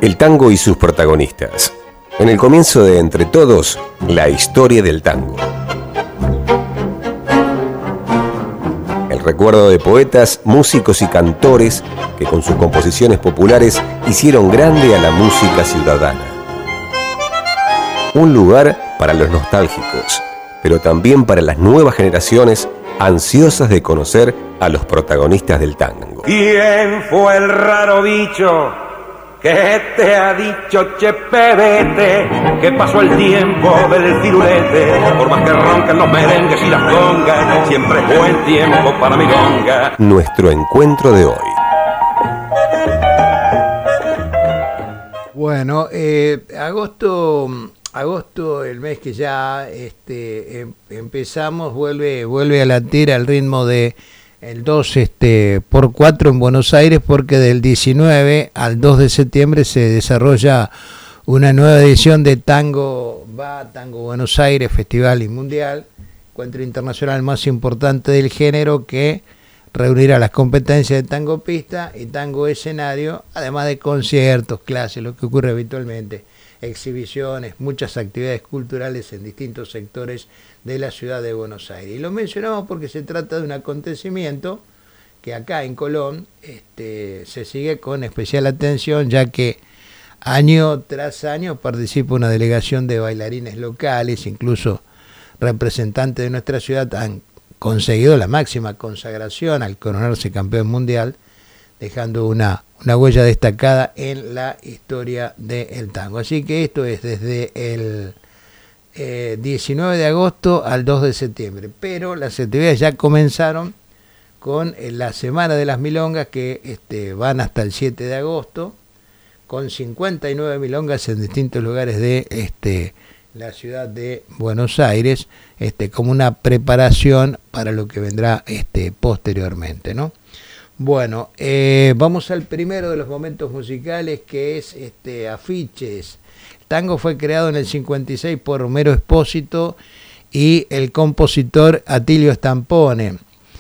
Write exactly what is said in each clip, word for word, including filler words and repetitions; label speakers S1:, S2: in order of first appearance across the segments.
S1: El tango y sus protagonistas. En el comienzo de Entre Todos, la historia del tango. El recuerdo de poetas, músicos y cantores que con sus composiciones populares hicieron grande a la música ciudadana. Un lugar para los nostálgicos, pero también para las nuevas generaciones ansiosas de conocer a los protagonistas del tango.
S2: ¿Quién fue el raro bicho que te ha dicho, che pebete, que pasó el tiempo del firulete? Por más que ronquen los merengues y las congas, siempre es buen tiempo para milonga.
S1: Nuestro encuentro de hoy.
S3: Bueno, eh, agosto, agosto, el mes que ya este, em, empezamos, vuelve, vuelve a latir al ritmo de el dos este, por cuatro en Buenos Aires, porque del diecinueve al dos de septiembre se desarrolla una nueva edición de Tango Va, Tango Buenos Aires, Festival y Mundial, encuentro internacional más importante del género, que reunirá las competencias de tango pista y tango escenario, además de conciertos, clases, lo que ocurre habitualmente, exhibiciones, muchas actividades culturales en distintos sectores de la ciudad de Buenos Aires. Y lo mencionamos porque se trata de un acontecimiento que acá en Colón este, se sigue con especial atención, ya que año tras año participa una delegación de bailarines locales, incluso representantes de nuestra ciudad han conseguido la máxima consagración al coronarse campeón mundial, dejando una, una huella destacada en la historia del tango. Así que esto es desde el eh, diecinueve de agosto al dos de septiembre, pero las actividades ya comenzaron con eh, la Semana de las Milongas, que este, van hasta el siete de agosto, con cincuenta y nueve milongas en distintos lugares de este, la ciudad de Buenos Aires, este, como una preparación para lo que vendrá este, posteriormente, ¿no? Bueno, eh, vamos al primero de los momentos musicales, que es este, Afiches. El tango fue creado en el cincuenta y seis por Homero Espósito y el compositor Atilio Stampone.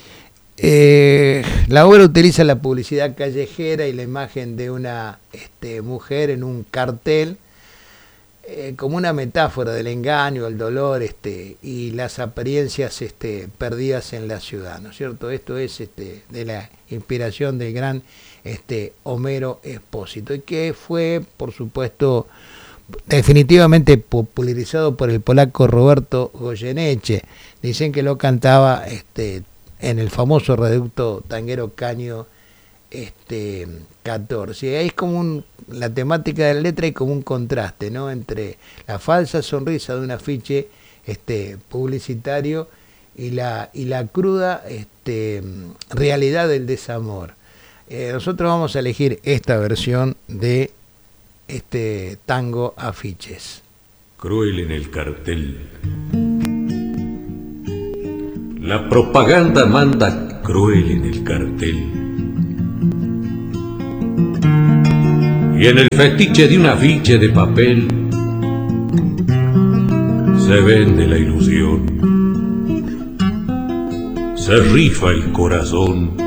S3: Eh, la obra utiliza la publicidad callejera y la imagen de una este, mujer en un cartel eh, como una metáfora del engaño, el dolor este, y las apariencias este, perdidas en la ciudad, ¿no es cierto? Esto es este, de la inspiración del gran este, Homero Espósito, y que fue, por supuesto, definitivamente popularizado por el polaco Roberto Goyeneche. Dicen que lo cantaba este, en el famoso reducto tanguero Caño este, catorce. Ahí es como un, la temática de la letra, y como un contraste, ¿no?, entre la falsa sonrisa de un afiche este, publicitario y la, y la cruda este, realidad del desamor. Eh, nosotros vamos a elegir esta versión de este tango Afiches.
S4: Cruel en el cartel. La propaganda manda cruel en el cartel. Y en el fetiche de un afiche de papel se vende la ilusión, se rifa el corazón